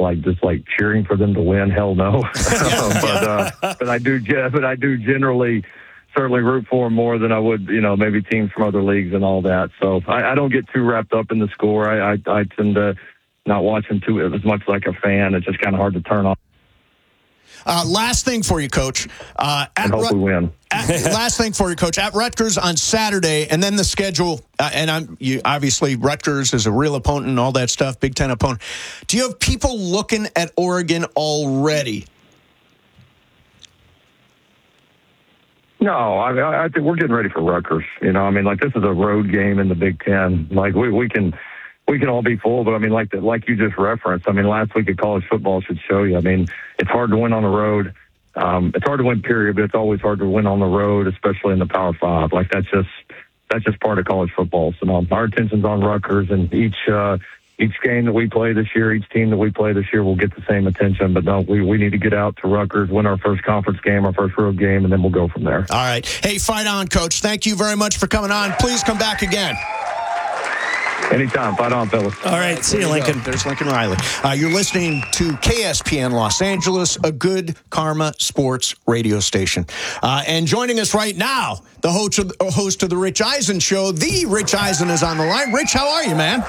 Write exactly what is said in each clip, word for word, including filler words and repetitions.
like just like cheering for them to win. Hell no. but uh, but I do but I do generally certainly root for them more than I would, you know, maybe teams from other leagues and all that. So I, I don't get too wrapped up in the score. I, I, I tend to not watch them too as much like a fan. It's just kind of hard to turn on. Uh, last thing for you, Coach. Uh, at and hope Rut- we win. At, last thing for you, Coach. At Rutgers on Saturday, and then the schedule. Uh, and I'm you, obviously Rutgers is a real opponent and all that stuff, Big Ten opponent. Do you have people looking at Oregon already? No, I, I think we're getting ready for Rutgers. You know, I mean, like this is a road game in the Big Ten. Like we, we can. We can all be full, but I mean, like the, like you just referenced, I mean, last week at college football should show you. I mean, it's hard to win on the road. Um, it's hard to win, period, but it's always hard to win on the road, especially in the Power Five. Like that's just that's just part of college football. So no, our attention's on Rutgers, and each uh, each game that we play this year, each team that we play this year will get the same attention. But no, we we need to get out to Rutgers, win our first conference game, our first road game, and then we'll go from there. All right. Hey, fight on, Coach. Thank you very much for coming on. Please come back again. Anytime. Fight on, fellas. All right. See you, Lincoln. Go. There's Lincoln Riley. Uh, you're listening to K S P N Los Angeles, a good karma sports radio station. Uh, and joining us right now, the host of, uh, host of the Rich Eisen Show, the Rich Eisen is on the line. Rich, how are you, man?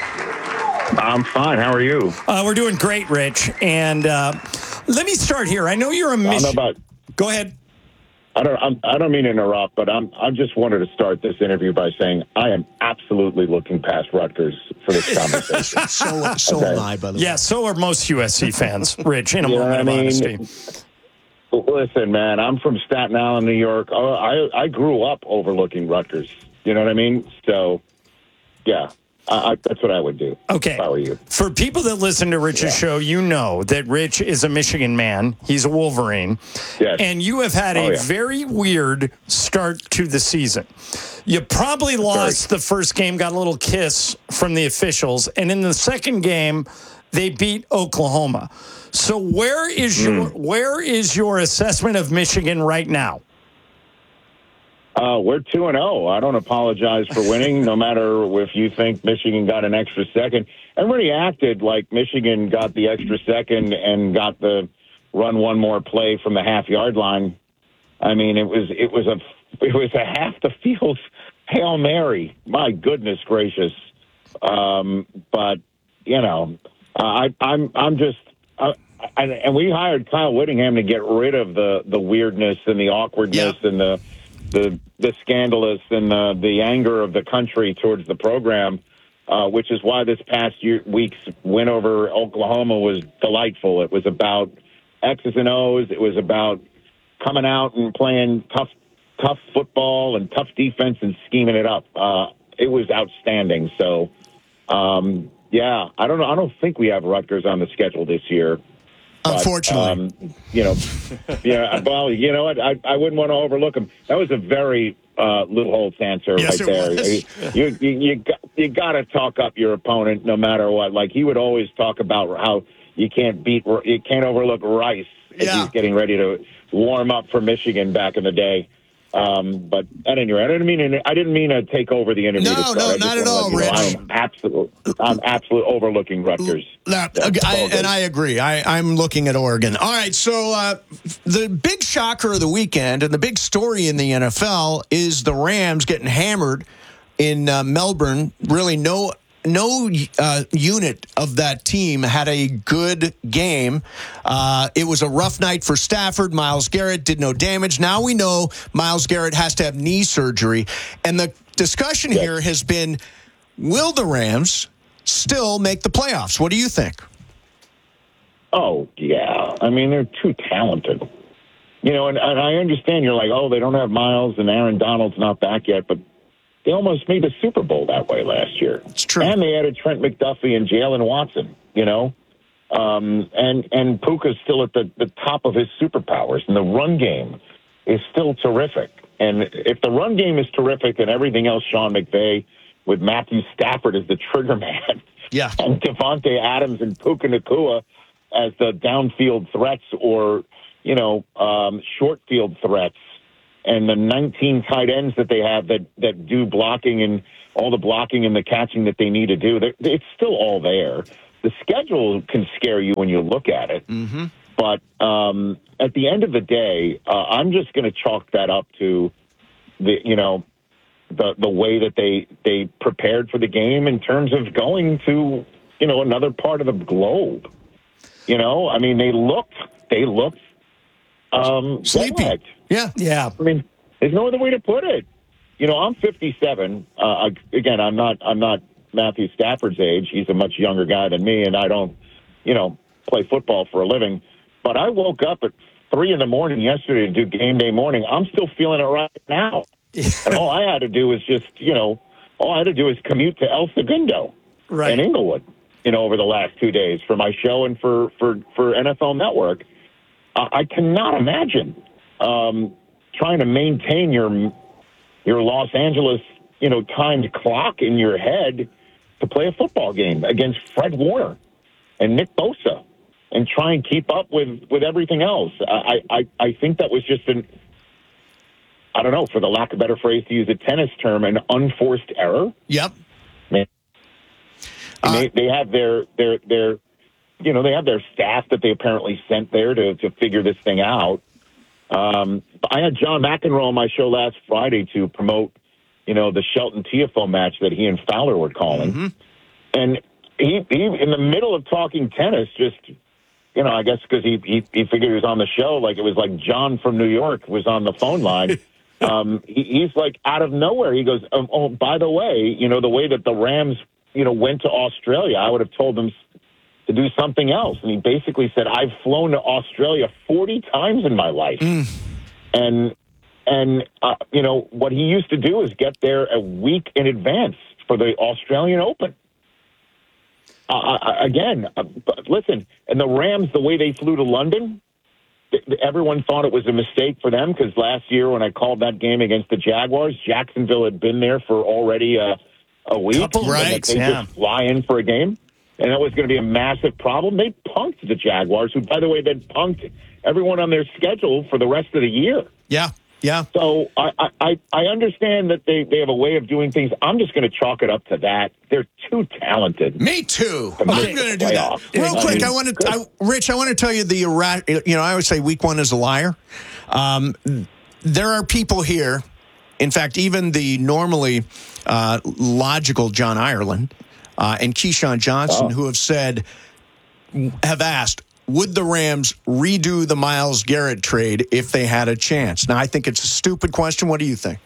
I'm fine. How are you? Uh, we're doing great, Rich. And uh, let me start here. I know you're a Mich- about. Go ahead. I don't. I'm, I don't mean to interrupt, but I'm. I just wanted to start this interview by saying I am absolutely looking past Rutgers for this conversation. so, so okay. am I, by the way. Yeah, so are most U S C fans, Rich. In a you moment of I mean? honesty. Listen, man, I'm from Staten Island, New York. I I grew up overlooking Rutgers. You know what I mean? So, yeah. I, I, that's what I would do. Okay. If I were you. For people that listen to Rich's Yeah. show, you know that Rich is a Michigan man. He's a Wolverine. Yes. And you have had a Oh, yeah. very weird start to the season. You probably lost the first game, got a little kiss from the officials, and in the second game, they beat Oklahoma. So where is Mm. your where is your assessment of Michigan right now? Uh, we're two and zero. I don't apologize for winning, no matter if you think Michigan got an extra second. Everybody acted like Michigan got the extra second and got the run one more play from the half yard line. I mean, it was it was a it was a half the field Hail Mary. My goodness gracious! Um, but you know, I, I'm I'm just. Uh, and, and we hired Kyle Whittingham to get rid of the, the weirdness and the awkwardness yeah. and the the the scandalous and the, the anger of the country towards the program, uh, which is why this past year, week's win over Oklahoma was delightful. It was about X's and O's. It was about coming out and playing tough tough football and tough defense and scheming it up. Uh, it was outstanding. So, um, yeah, I don't know. I don't think we have Rutgers on the schedule this year. But, Unfortunately. um, you know, yeah, well, you know what? I, I wouldn't want to overlook him. That was a very uh, Lou Holtz answer Yes, right it there. was. You, you, you, got, you got to talk up your opponent no matter what. Like, he would always talk about how you can't beat, you can't overlook Rice as Yeah. he's getting ready to warm up for Michigan back in the day. Um, but at any rate, I didn't mean I didn't mean to take over the interview. No, to start. no, I just not at wanna all, let you know Rich. I'm absolutely, I'm absolutely overlooking Rutgers. No, That's I, all good. and I agree. I, I'm looking at Oregon. All right, so uh, the big shocker of the weekend and the big story in the N F L is the Rams getting hammered in uh, Melbourne. Really, no no uh, unit of that team had a good game. Uh, it was a rough night for Stafford. Myles Garrett did no damage. Now we know Myles Garrett has to have knee surgery. And the discussion Yes. here has been, will the Rams still make the playoffs? What do you think? Oh, yeah. I mean, they're too talented. You know, and, and I understand you're like, oh, they don't have Miles and Aaron Donald's not back yet, but they almost made the Super Bowl that way last year. It's true. And they added Trent McDuffie and Jalen Watson, you know. Um, and, and Puka's still at the, the top of his superpowers, and the run game is still terrific. And if the run game is terrific and everything else, Sean McVay with Matthew Stafford as the trigger man, Yeah. and Devontae Adams and Puka Nacua as the downfield threats or, you know, um, short field threats, and the nineteen tight ends that they have that, that do blocking and all the blocking and the catching that they need to do, it's still all there. the schedule can scare you when you look at it. Mm-hmm. But um, at the end of the day, uh, I'm just going to chalk that up to the, you know, the the way that they they prepared for the game in terms of going to, you know, another part of the globe. You know, I mean, they looked they looked um, sleepy. jet-lagged. Yeah, Yeah. I mean, there's no other way to put it. You know, I'm fifty-seven. Uh, again, I'm not. I'm not Matthew Stafford's age. He's a much younger guy than me, and I don't, you know, play football for a living. But I woke up at three in the morning yesterday to do game day morning. I'm still feeling it right now, and all I had to do was just, you know, all I had to do is commute to El Segundo Right. in Inglewood, you know, over the last two days for my show and for for for N F L Network. Uh, I cannot imagine um, trying to maintain your your Los Angeles, you know, timed clock in your head to play a football game against Fred Warner and Nick Bosa and try and keep up with, with everything else. I, I, I think that was just an, I don't know, for the lack of a better phrase, to use a tennis term, an unforced error. Yep. And Uh, they, they have their, their, their, you know, they have their staff that they apparently sent there to, to figure this thing out. Um, I had John McEnroe on my show last Friday to promote, you know, the Shelton Tiafoe match that he and Fowler were calling. Mm-hmm. And he, he, in the middle of talking tennis, just, you know, I guess because he, he, he figured he was on the show, like it was like John from New York was on the phone line. um, he, he's like out of nowhere. He goes, um, oh, by the way, you know, the way that the Rams, you know, went to Australia, I would have told them to do something else. And he basically said, I've flown to Australia forty times in my life. Mm. And, and uh, you know, what he used to do is get there a week in advance for the Australian Open. Uh, I, again, uh, but listen, and the Rams, the way they flew to London, th- everyone thought it was a mistake for them because last year when I called that game against the Jaguars, Jacksonville had been there for already a, a week. Couple and weeks, they yeah. just fly in for a game. And that was going to be a massive problem. They punked the Jaguars, who, by the way, then punked everyone on their schedule for the rest of the year. Yeah, yeah. So I, I, I understand that they, they have a way of doing things. I'm just going to chalk it up to that. They're too talented. Me too. To I'm make going to the do that. playoffs. Real I quick, mean, I want to, I, Rich, I want to tell you the, irra- you know, I always say week one is a liar. Um, there are people here, in fact, even the normally uh, logical John Ireland uh, and Keyshawn Johnson, Oh. who have said, have asked, would the Rams redo the Myles Garrett trade if they had a chance? Now, I think it's a stupid question. What do you think?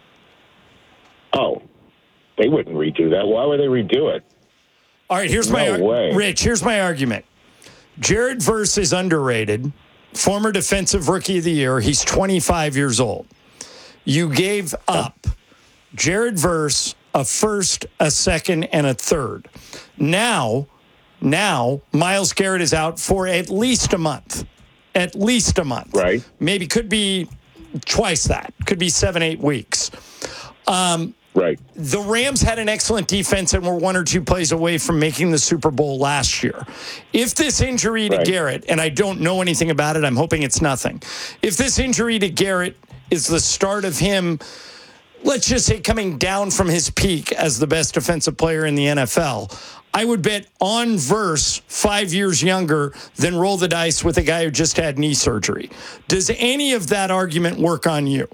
Oh, they wouldn't redo that. Why would they redo it? All right, here's No my way. Rich. Here's my argument. Jared Verse is underrated. Former defensive rookie of the year. He's twenty-five years old. You gave up Jared Verse a first, a second, and a third. Now, now Myles Garrett is out for at least a month. At least a month. Right. Maybe could be twice that. Could be seven, eight weeks. Um, Right. The Rams had an excellent defense and were one or two plays away from making the Super Bowl last year. If this injury to Right. Garrett, and I don't know anything about it, I'm hoping it's nothing. If this injury to Garrett is the start of him, let's just say coming down from his peak as the best defensive player in the N F L, I would bet on Verse five years younger than roll the dice with a guy who just had knee surgery. Does any of that argument work on you?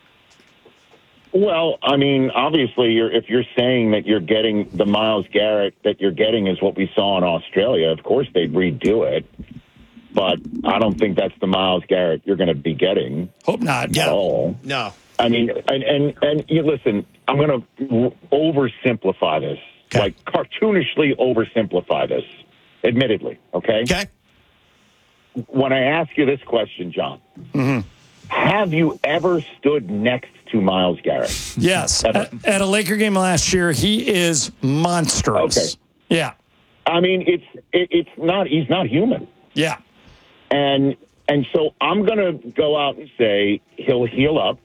Well, I mean, obviously, you're, if you're saying that you're getting the Myles Garrett that you're getting is what we saw in Australia, of course they'd redo it. But I don't think that's the Myles Garrett you're going to be getting Hope not. at all. No. I mean, and and, and you listen, I'm going to oversimplify this, Okay. like cartoonishly oversimplify this, admittedly, okay? Okay. When I ask you this question, John, Mm-hmm. have you ever stood next to Myles Garrett? Yes. At, at a Laker game last year, he is monstrous. Okay. Yeah. I mean, it's it, it's not. He's not human, Yeah. and and so I'm going to go out and say he'll heal up,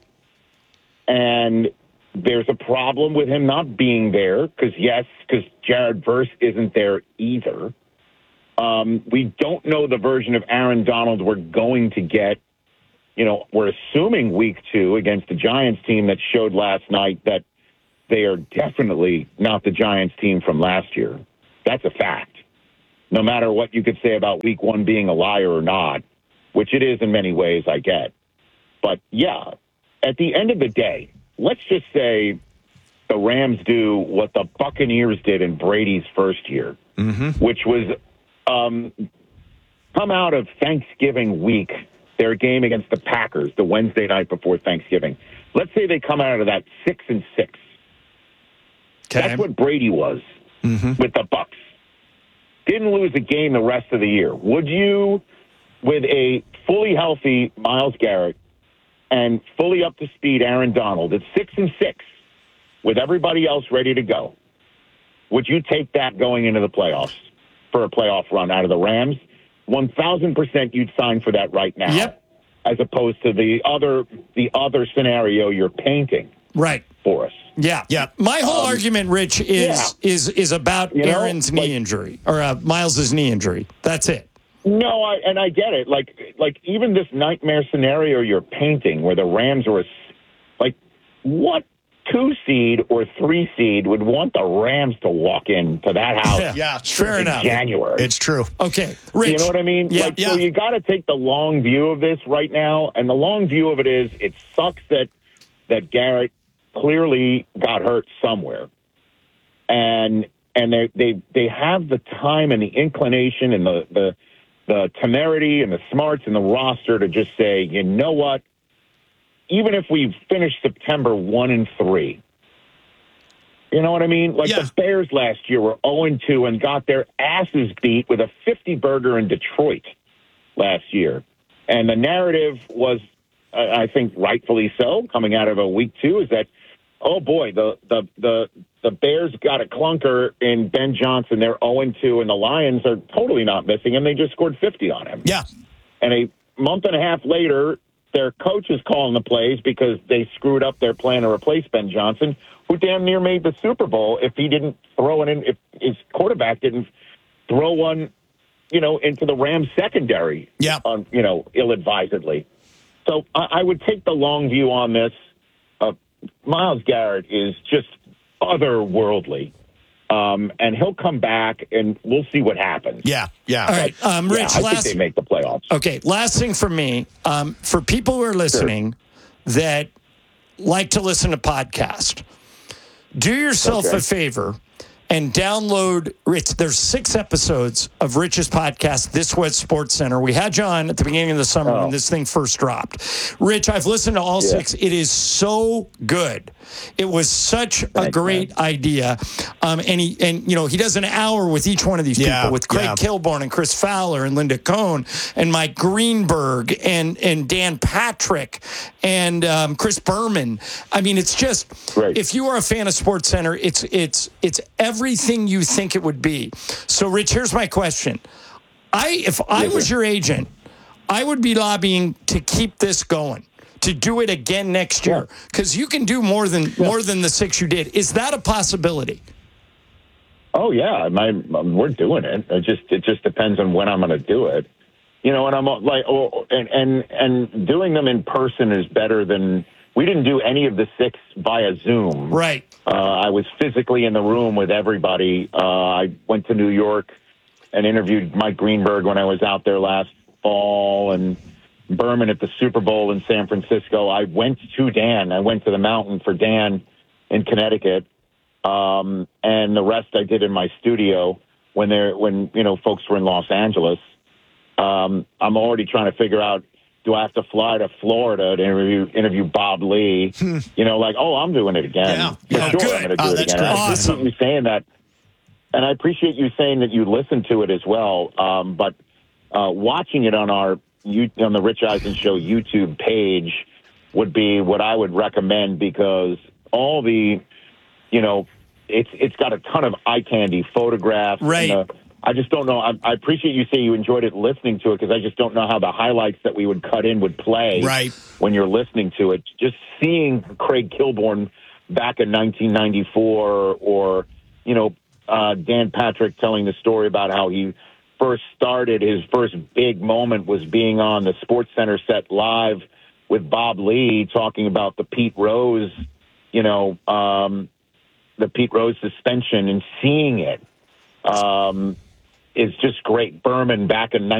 and there's a problem with him not being there because yes, because Jared Verse isn't there either. Um, we don't know the version of Aaron Donald we're going to get. You know, we're assuming week two against the Giants team that showed last night that they are definitely not the Giants team from last year. That's a fact. no matter what you could say about week one being a liar or not, which it is in many ways, I get. But, yeah, at the end of the day, let's just say the Rams do what the Buccaneers did in Brady's first year, mm-hmm. which was um, come out of Thanksgiving week, their game against the Packers, the Wednesday night before Thanksgiving. Let's say they come out of that six and six. Okay. That's what Brady was mm-hmm. with the Bucs. Didn't lose a game the rest of the year. Would you, with a fully healthy Myles Garrett and fully up to speed Aaron Donald at six and six, with everybody else ready to go, would you take that going into the playoffs for a playoff run out of the Rams? one thousand percent you'd sign for that right now. Yep. As opposed to the other the other scenario you're painting right. for us. Yeah, yeah. My whole um, argument, Rich, is yeah. is is about you know, Aaron's knee like, injury or uh, Miles's knee injury. That's it. No, I, and I get it. Like like even this nightmare scenario you're painting, where the Rams are, a, like, what two seed or three seed would want the Rams to walk into that house? Yeah, yeah fair in enough. January. It's true. Okay, Rich. You know what I mean? Yeah, like, yeah. So you got to take the long view of this right now, and the long view of it is it sucks that that Garrett clearly got hurt somewhere, and and they they they have the time and the inclination and the the the temerity and the smarts and the roster to just say, you know what? Even if we finish September one and three, you know what I mean? Like yeah. the Bears last year were oh and two and got their asses beat with a fifty burger in Detroit last year. And the narrative was, uh, I think rightfully so, coming out of a week two, is that, oh boy, the the the, the Bears got a clunker in Ben Johnson. They're oh and two, and the Lions are totally not missing him. They just scored fifty on him. Yeah. And a month and a half later, their coach is calling the plays because they screwed up their plan to replace Ben Johnson, who damn near made the Super Bowl if he didn't throw it in, if his quarterback didn't throw one, you know, into the Rams secondary, yeah. on, you know, ill-advisedly. So I, I would take the long view on this. Uh, Myles Garrett is just otherworldly. Um, and he'll come back, and we'll see what happens. Yeah, yeah. All right, um, Rich, yeah, I last, think they make the playoffs. Okay, last thing for me. Um, for people who are listening sure. that like to listen to podcasts, do yourself okay. a favor and download Rich. There's six episodes of Rich's podcast, This Was Sports Center. We had you on at the beginning of the summer oh. when this thing first dropped. Rich, I've listened to all yeah. six. It is so good. It was such Thanks, a great man. idea. Um, and he, and you know, he does an hour with each one of these yeah, people, with Craig yeah. Kilborn and Chris Fowler and Linda Cohn and Mike Greenberg and and Dan Patrick and um, Chris Berman. I mean, it's just right. if you are a fan of Sports Center, it's it's it's everything you think it would be. So, Rich, here's my question: I if I was your agent, I would be lobbying to keep this going, to do it again next year, because you can do more than yeah. more than the six you did. Is that a possibility? Oh yeah, my, we're doing it. It just it just depends on when I'm going to do it, you know. And I'm like, oh, and and and doing them in person is better than we didn't do any of the six via Zoom. Right. Uh, I was physically in the room with everybody. Uh, I went to New York and interviewed Mike Greenberg when I was out there last fall, and Berman at the Super Bowl in San Francisco. I went to Dan. I went to the mountain for Dan in Connecticut, um, and the rest I did in my studio when they're when you know folks were in Los Angeles. Um, I'm already trying to figure out: do I have to fly to Florida to interview interview Bob Lee? you know, like oh, I'm doing it again. Yeah, for yeah, sure, good. I'm going to do oh, it again. Great. I Awesome. appreciate you saying that, and I appreciate you saying that you listened to it as well. Um, but uh, watching it on our You, on the Rich Eisen Show YouTube page would be what I would recommend, because all the, you know, it's it's got a ton of eye candy photographs. Right. And, uh, I just don't know. I, I appreciate you say you enjoyed it listening to it, because I just don't know how the highlights that we would cut in would play right. when you're listening to it. Just seeing Craig Kilborn back in nineteen ninety-four, or, you know, uh, Dan Patrick telling the story about how he first started, his first big moment was being on the Sports Center set live with Bob Lee, talking about the Pete Rose, you know, um, the Pete Rose suspension, and seeing it. Um, is just great. Berman back in